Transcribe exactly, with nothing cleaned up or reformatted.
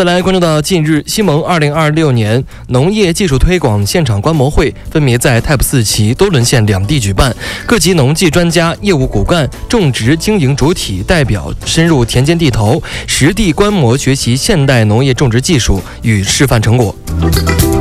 再来关注到近日，西蒙二零二六年农业技术推广现场观摩会分别在太仆寺旗、多伦县两地举办，各级农技专家、业务骨干、种植经营主体代表深入田间地头，实地观摩学习现代农业种植技术与示范成果。